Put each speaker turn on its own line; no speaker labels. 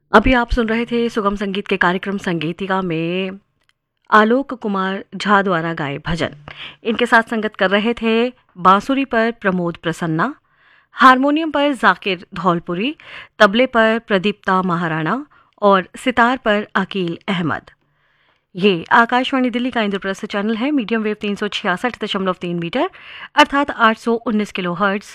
अभी आप सुन रहे थे सुगम संगीत के कार्यक्रम संगीतिका में आलोक कुमार झा द्वारा गाए भजन। इनके साथ संगत कर रहे थे बांसुरी पर प्रमोद प्रसन्ना, हारमोनियम पर जाकिर धौलपुरी, तबले पर प्रदीप्ता महाराणा और सितार पर अकील अहमद। ये आकाशवाणी दिल्ली का इंद्रप्रस्थ चैनल है। मीडियम वेव 366.3 मीटर अर्थात 819 किलोहर्ट्ज